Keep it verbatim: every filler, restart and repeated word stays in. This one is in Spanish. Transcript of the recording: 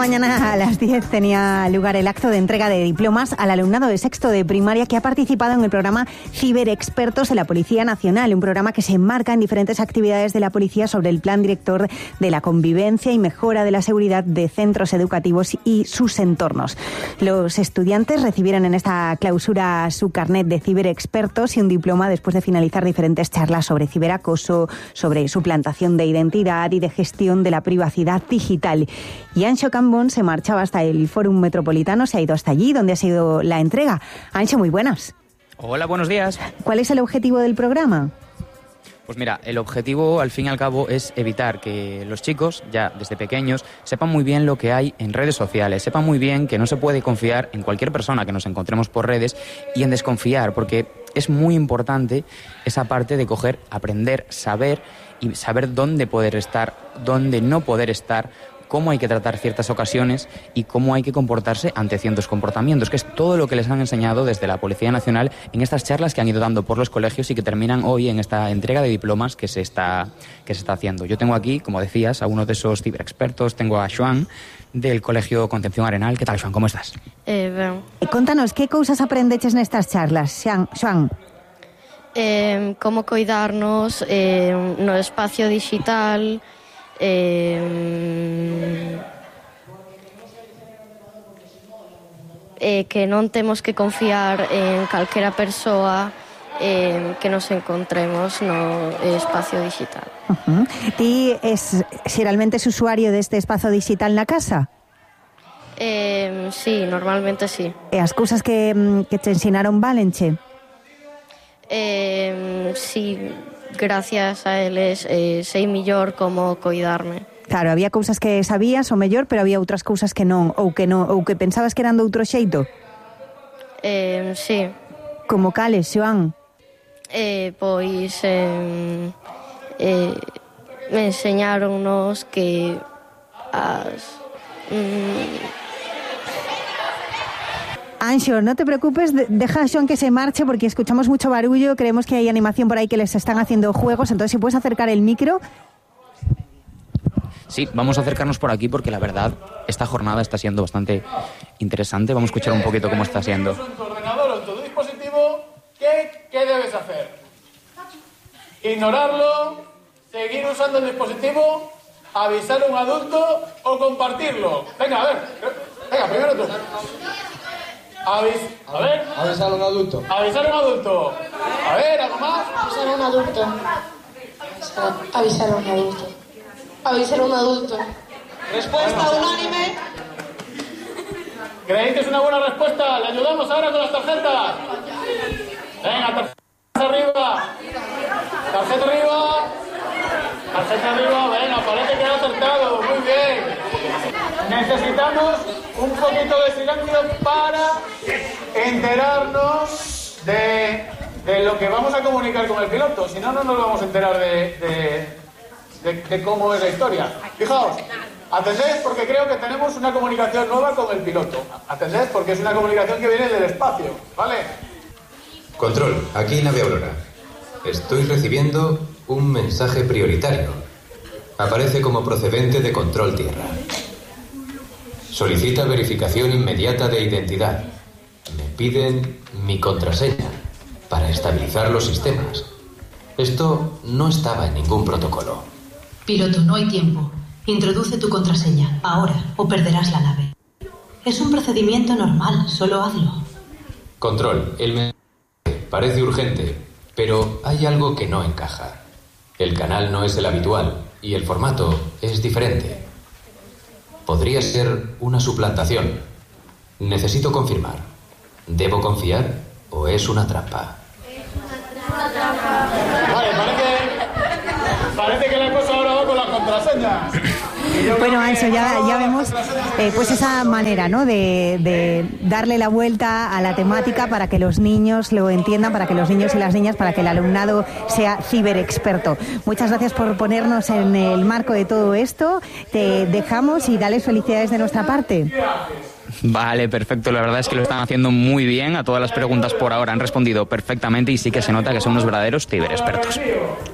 mañana a las diez tenía lugar el acto de entrega de diplomas al alumnado de sexto de primaria que ha participado en el programa Ciberexpertos de la Policía Nacional, un programa que se enmarca en diferentes actividades de la policía sobre el plan director de la convivencia y mejora de la seguridad de centros educativos y sus entornos. Los estudiantes recibieron en esta clausura su carnet de ciberexpertos y un diploma después de finalizar diferentes charlas sobre ciberacoso, sobre suplantación de identidad y de gestión de la privacidad digital. Y Anxo Cambón se marchaba hasta el Fórum Metropolitano, se ha ido hasta allí, donde ha sido la entrega. Anxo, muy buenas. Hola, buenos días. ¿Cuál es el objetivo del programa? Pues mira, el objetivo al fin y al cabo es evitar que los chicos, ya desde pequeños, sepan muy bien lo que hay en redes sociales, sepan muy bien que no se puede confiar en cualquier persona que nos encontremos por redes y en desconfiar, porque es muy importante esa parte de coger, aprender, saber y saber dónde poder estar, dónde no poder estar, cómo hay que tratar ciertas ocasiones y cómo hay que comportarse ante ciertos comportamientos, que es todo lo que les han enseñado desde la Policía Nacional en estas charlas que han ido dando por los colegios y que terminan hoy en esta entrega de diplomas que se está, que se está haciendo. Yo tengo aquí, como decías, a uno de esos ciberexpertos, tengo a Xoan, del Colegio Concepción Arenal. ¿Qué tal, Xoan? ¿Cómo estás? Eh, ben. Contanos, que cousas aprendeches nestas charlas, Xoan? Eh, como coidarnos eh, no espacio digital, eh, eh, que non temos que confiar en calquera persoa eh, que nos encontremos no espacio digital. Uh-huh. Ti es xeralmente es usuario deste espazo digital na casa? Eh, sí, normalmente sí. E as cousas que, que te ensinaron valenche? Eh, sí, gracias a eles eh, sei millor como coidarme. Claro, había cousas que sabías o mellor, pero había outras cousas que non, ou que non, ou que pensabas que eran de outro xeito? Eh, sí. Como cales, Xoan? Eh, pois eh, eh, me enseñáronnos que as mm, Anxo, no te preocupes, deja a Xoan que se marche porque escuchamos mucho barullo, creemos que hay animación por ahí que les están haciendo juegos, entonces si puedes acercar el micro. Sí, vamos a acercarnos por aquí porque la verdad esta jornada está siendo bastante interesante. Vamos a escuchar un poquito cómo está siendo. En tu ordenador o en tu dispositivo, ¿qué, qué debes hacer? ¿Ignorarlo? ¿Seguir usando el dispositivo? ¿Avisar a un adulto o compartirlo? Venga, a ver, venga, primero tú. Avis, a ver. Avisar a un adulto. Avisar a un adulto. A ver, ¿algo más? Avisar a un adulto. Avisar a un adulto. Avisar a un adulto. Respuesta unánime. ¿Creéis que es una buena respuesta? ¿Le ayudamos ahora con las tarjetas? Venga, tarjeta arriba. Tarjeta arriba. Tarjeta arriba. Venga, parece que ha acertado. Muy bien. Necesitamos un poquito de silencio para enterarnos de, de lo que vamos a comunicar con el piloto. Si no, no nos vamos a enterar de, de, de, de cómo es la historia. Fijaos, atended porque creo que tenemos una comunicación nueva con el piloto. Atended porque es una comunicación que viene del espacio, ¿vale? Control, aquí nave Aurora. Estoy recibiendo un mensaje prioritario. Aparece como procedente de control tierra. Solicita verificación inmediata de identidad. Me piden mi contraseña para estabilizar los sistemas. Esto no estaba en ningún protocolo. Piloto, no hay tiempo. Introduce tu contraseña, ahora, o perderás la nave. Es un procedimiento normal, solo hazlo. Control, el mensaje parece urgente, pero hay algo que no encaja. El canal no es el habitual y el formato es diferente. Podría ser una suplantación. Necesito confirmar. ¿Debo confiar o es una trampa? Vale, parece, parece que la cosa ahora va con las contraseñas. Bueno, Anxo, ya, ya vemos eh, pues esa manera, ¿no?, de, de darle la vuelta a la temática para que los niños lo entiendan, para que los niños y las niñas, para que el alumnado sea ciberexperto. Muchas gracias por ponernos en el marco de todo esto. Te dejamos y dales felicidades de nuestra parte. Vale, perfecto. La verdad es que lo están haciendo muy bien. A todas las preguntas por ahora han respondido perfectamente y sí que se nota que son unos verdaderos ciberexpertos.